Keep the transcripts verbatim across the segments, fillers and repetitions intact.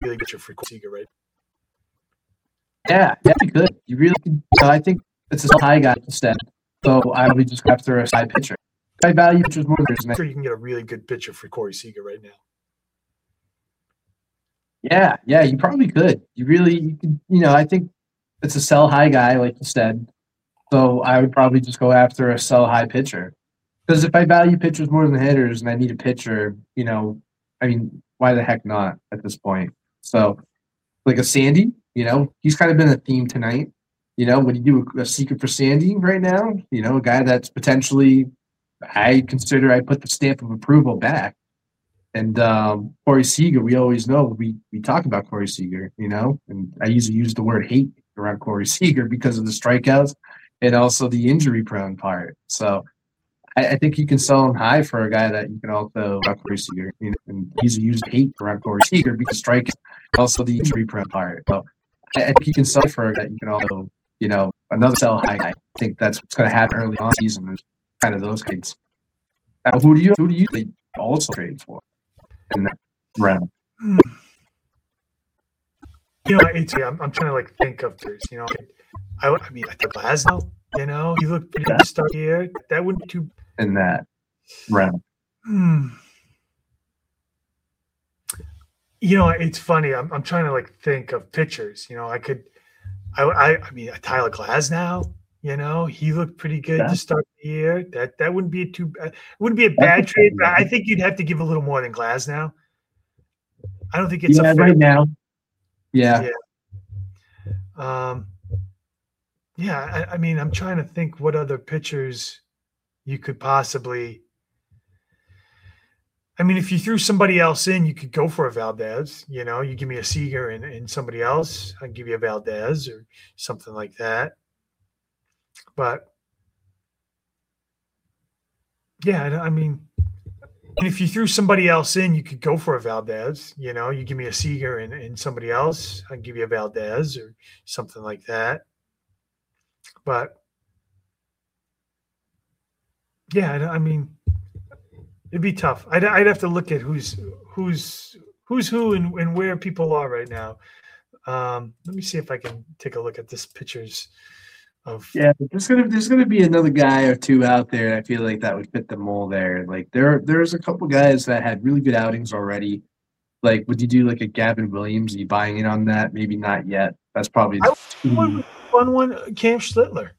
really pitcher for Corey Seager, right? Yeah, yeah, you could. You really could. Uh, I think it's a high guy instead. So I would just go after a side pitcher. I value pitchers more than I'm sure you can get a really good pitcher for Corey Seager right now. Yeah, yeah, you probably could. You really, you, could, you know, I think it's a sell high guy, like you said. So I would probably just go after a sell high pitcher. Because if I value pitchers more than hitters and I need a pitcher, you know, I mean, why the heck not at this point? So, like a Sandy, you know, he's kind of been a theme tonight. You know, when you do a, a secret for Sandy right now, you know, a guy that's potentially, I consider I put the stamp of approval back. And um, Corey Seager, we always know we, we talk about Corey Seager, you know, and I usually use the word hate around Corey Seager because of the strikeouts and also the injury prone part. So I, I think you can sell him high for a guy that you can also about Corey Seager, you know, and usually use hate around Corey Seager because strikeouts also the injury prone part. So I, I think you can sell for a guy that you can also, you know, another sell high. I think that's what's going to happen early on season is kind of those kids. Now, who do you who do you think also trade for? In that round. You know, it's, I'm, I'm trying to like think of this. You know, I, I mean, I think Glasnow. You know, he looked pretty good to start here. That wouldn't be too in that round. Hmm. You know, it's funny. I'm I'm trying to like think of pitchers. You know, I could, I I, I mean, Tyler Glasnow. You know, he looked pretty good Yeah. to start the year. That that wouldn't be a too bad. Wouldn't be a bad That's trade. okay, But yeah. I think you'd have to give a little more than Glasnow. I don't think it's Yeah, a fair. right now. Yeah. Yeah. Um, yeah, I, I mean, I'm trying to think what other pitchers you could possibly. I mean, if you threw somebody else in, you could go for a Valdez. You know, you give me a Seager and, and somebody else, I'd give you a Valdez or something like that. But yeah, I I mean, if you threw somebody else in, you could go for a Valdez. You know, you give me a Seager and, and somebody else, I'd give you a Valdez or something like that. But yeah, I I mean, it'd be tough. I'd, I'd have to look at who's who's who's who and, and where people are right now. Um, let me see if I can take a look at this pictures of. Yeah, but there's gonna there's gonna be another guy or two out there. I feel like that would fit the mold there. Like there there's a couple guys that had really good outings already. Like, would you do like a Gavin Williams? Are you buying in on that? Maybe not yet. That's probably I one fun one, Cam Schlittler.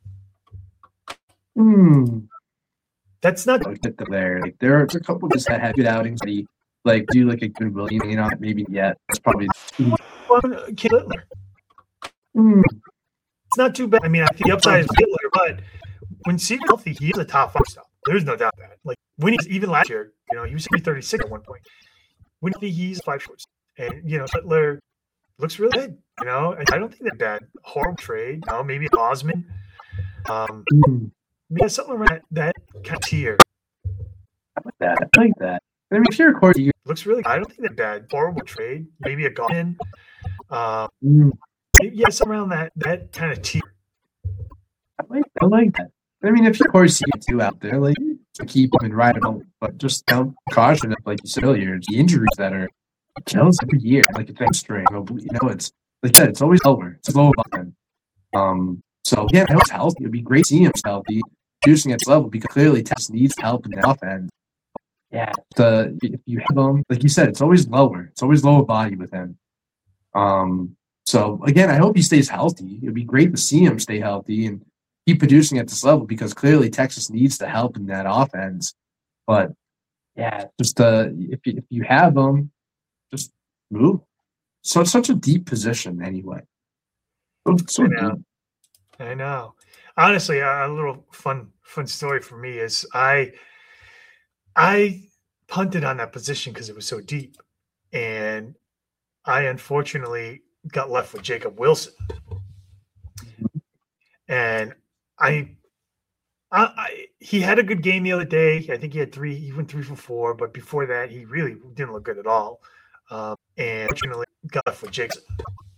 Hmm. That's not. Would fit them there. Like there's a couple guys that had good outings already. Like do like a Gavin Williams? You know, maybe yet. That's probably. One, Cam Schlittler. Hmm. It's not too bad. I mean, I think the upside is Schlittler, but when Seager's healthy, he is a top five stuff. There's no doubt that. Like when he's even last year, you know, he was three thirty-six at one point. When he's five shorts, and you know, Schlittler looks really good. You know, and I don't think they're bad. Horrible trade. You know, maybe Osman. Um, Hmm. yeah, something around that, that kind of tier. I like that. I like that. I mean, if you're a Corey, Looks really good. I don't think they're bad. Horrible trade. Maybe a Gauntlet. Uh, hmm, yeah, something around that that kind of tier. I like I like that. I mean, if you're Corey Seager too out there, like to keep him and ride him out, but just don't caution him, like you said earlier, it's the injuries that are kills every year, like a hamstring. You know, it's like I said, it's always lower. It's low button. Um. So yeah, I hope he's healthy. It'd be great seeing him healthy, producing at this level because clearly Texas needs help in the offense. Yeah, the if you have him, like you said, it's always lower. It's always lower body with him. Um. So again, I hope he stays healthy. It'd be great to see him stay healthy and keep producing at this level because clearly Texas needs the help in that offense. But yeah, just uh, if you, if you have them, just move. So it's such a deep position anyway. So I know. deep. I know. Honestly, a, a little fun fun story for me is I I punted on that position because it was so deep, and I unfortunately got left with Jacob Wilson, and I, I, I he had a good game the other day. I think he had three. He went three for four, but before that, he really didn't look good at all. Um, and unfortunately, got left with Jacob.